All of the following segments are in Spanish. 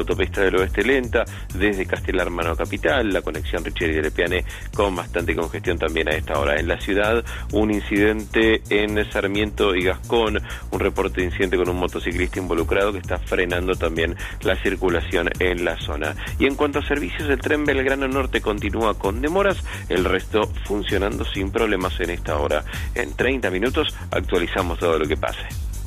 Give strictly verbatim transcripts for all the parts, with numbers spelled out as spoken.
Autopista del Oeste lenta desde Castelar Mano Capital, la conexión Richeri de Lepiane con bastante congestión también a esta hora. En la ciudad, un incidente en Sarmiento y Gascón, un reporte de incidente con un motociclista involucrado que está frenando también la circulación en la zona. Y en cuanto a servicios, el tren Belgrano Norte continúa con demoras, el resto funcionando sin problemas en esta hora. En treinta minutos actualizamos todo lo que pase.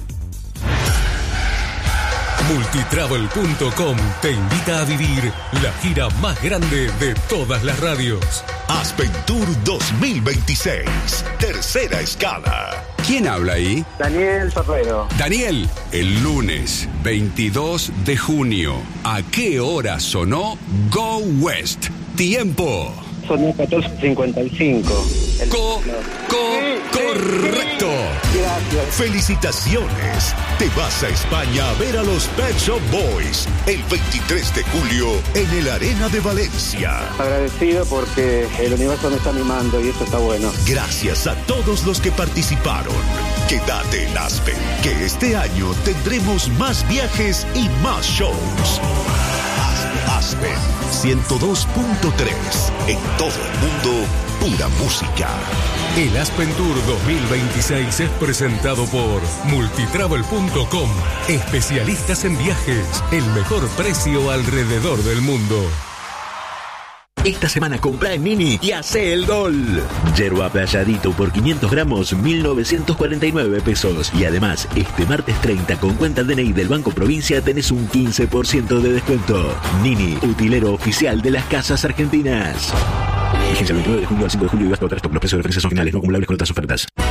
Multitravel punto com te invita a vivir la gira más grande de todas las radios. Aspen Tour dos mil veintiséis, tercera escala. ¿Quién habla ahí? Daniel Ferrero. Daniel, el lunes veintidós de junio, ¿a qué hora sonó Go West? Tiempo. Sonó catorce cincuenta y cinco. El... Co, co, sí, correcto. Sí. Gracias. Felicitaciones. Te vas a España a ver a los Pet Shop Boys el veintitrés de julio en el Arena de Valencia. Agradecido porque el universo me está mimando y eso está bueno. Gracias a todos los que participaron. Quédate en Aspen, que este año tendremos más viajes y más shows. Aspen ciento dos punto tres. En todo el mundo, pura música. El Aspen Tour dos mil veintiséis es presentado por Multitravel punto com. Especialistas en viajes. El mejor precio alrededor del mundo. Esta semana compra en Nini y hace el gol. Yerba Playadito por quinientos gramos, mil novecientos cuarenta y nueve pesos. Y además, este martes treinta con cuenta D N I del Banco Provincia tenés un quince por ciento de descuento. Nini, utilero oficial de las casas argentinas. Vigencia el veintinueve de junio al cinco de julio y hasta otras. Los precios de referencia son finales, no acumulables con otras ofertas.